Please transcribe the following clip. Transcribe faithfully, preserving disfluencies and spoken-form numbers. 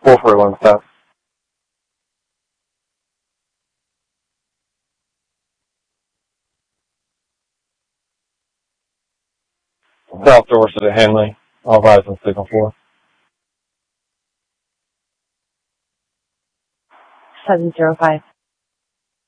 four forty-one south. South Dorset at Henley. All rise on signal four. seven zero five.